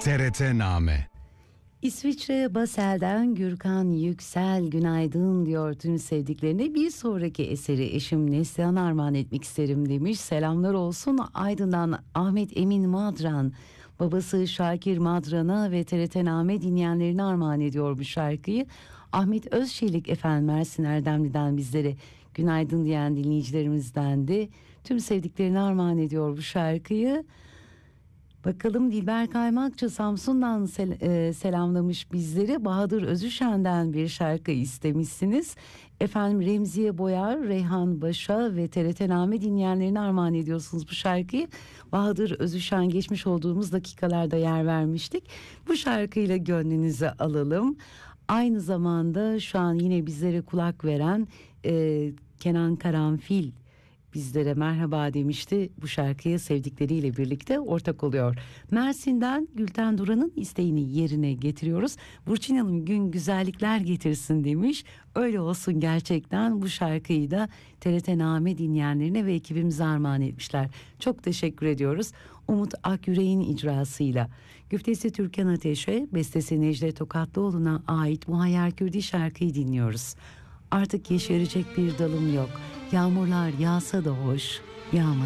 TRT-Name. İsviçre Basel'den Gürkan Yüksel günaydın diyor tüm sevdiklerine. Bir sonraki eseri eşim Neslihan'a armağan etmek isterim demiş. Selamlar olsun. Aydın'dan Ahmet Emin Madran babası Şakir Madran'a ve TRT-Name dinleyenlerine armağan ediyor bu şarkıyı. Ahmet Özçelik efendim Mersin Erdemli'den bizlere günaydın diyen dinleyicilerimizden de tüm sevdiklerine armağan ediyor bu şarkıyı. Bakalım Dilber Kaymakçı Samsun'dan selamlamış bizleri. Bahadır Özüşen'den bir şarkı istemişsiniz. Efendim Remziye Boyar, Reyhan Baş'a ve TRT-Name dinleyenlerine armağan ediyorsunuz bu şarkıyı. Bahadır Özüşen geçmiş olduğumuz dakikalarda yer vermiştik. Bu şarkıyla gönlünüze alalım. Aynı zamanda şu an yine bizlere kulak veren Kenan Karanfil bizlere merhaba demişti. Bu şarkıya sevdikleriyle birlikte ortak oluyor. Mersin'den Gülten Duran'ın isteğini yerine getiriyoruz. Burçin Hanım gün güzellikler getirsin demiş. Öyle olsun gerçekten, bu şarkıyı da TRT-Name dinleyenlerine ve ekibimize armağan etmişler. Çok teşekkür ediyoruz. Umut Akyürek'in icrasıyla. Güftesi Türkan Ateş'e, bestesi Necdet Tokatlıoğlu'na ait Muhayyer Kürdi şarkıyı dinliyoruz. Artık yeşerecek bir dalım yok. Yağmurlar yağsa da hoş, yağmasa